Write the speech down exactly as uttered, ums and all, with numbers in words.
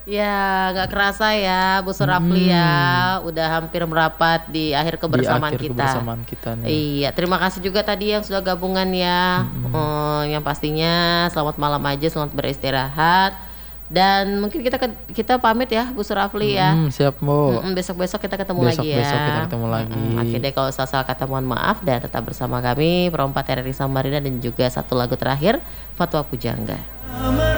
Ya, nggak kerasa ya, Bu Surafli Hmm. ya, udah hampir merapat di akhir Di kebersamaan akhir kita. kebersamaan kita nih. Iya, terima kasih juga tadi yang sudah gabungan ya. Mhm. Eee, yang pastinya selamat malam aja, selamat beristirahat. Dan mungkin kita ket kita pamit ya, Bu Surafli ya. Mhm, siap, Mbok. Mhm, besok-besok kita ketemu lagi Besok-besok kita ya. ketemu lagi. Mhm, oke deh kalau salah-salah kata mohon maaf dan tetap bersama kami Pro empat R R I Samarinda dan juga satu lagu terakhir, Fatwa Pujangga.